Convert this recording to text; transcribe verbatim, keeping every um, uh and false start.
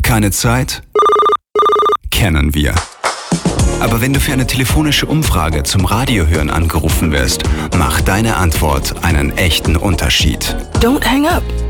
Keine Zeit? Kennen wir. Aber wenn du für eine telefonische Umfrage zum Radiohören angerufen wirst, macht deine Antwort einen echten Unterschied. Don't hang up.